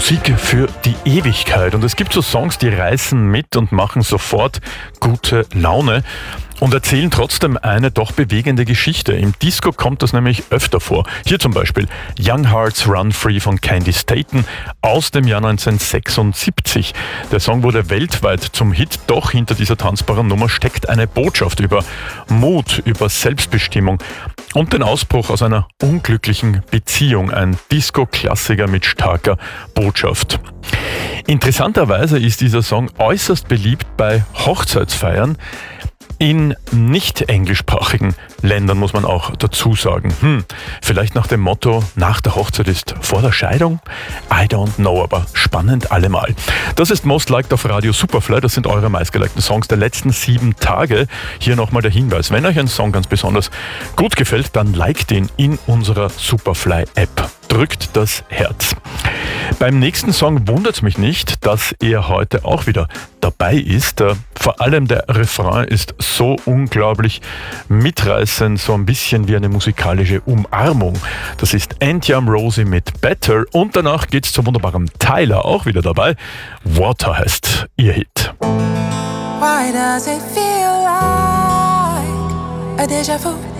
Musik für die Ewigkeit. Und es gibt so Songs, die reißen mit und machen sofort gute Laune und erzählen trotzdem eine doch bewegende Geschichte. Im Disco kommt das nämlich öfter vor. Hier zum Beispiel Young Hearts Run Free von Candy Staton aus dem Jahr 1976. Der Song wurde weltweit zum Hit, doch hinter dieser tanzbaren Nummer steckt eine Botschaft über Mut, über Selbstbestimmung und den Ausbruch aus einer unglücklichen Beziehung. Ein Disco-Klassiker mit starker Botschaft. Interessanterweise ist dieser Song äußerst beliebt bei Hochzeitsfeiern. In nicht englischsprachigen Ländern muss man auch dazu sagen. Vielleicht nach dem Motto, nach der Hochzeit ist vor der Scheidung? I don't know, aber spannend allemal. Das ist Most Liked auf Radio Superfly. Das sind eure meistgelikten Songs der letzten 7 Tage. Hier nochmal der Hinweis. Wenn euch ein Song ganz besonders gut gefällt, dann liked ihn in unserer Superfly-App. Drückt das Herz. Beim nächsten Song wundert es mich nicht, dass er heute auch wieder dabei ist. Vor allem der Refrain ist so unglaublich mitreißend, so ein bisschen wie eine musikalische Umarmung. Das ist Antiam Rosie mit Better und danach geht's zum wunderbaren Tyler, auch wieder dabei. Water heißt ihr Hit. Why does it feel like a déjà vu?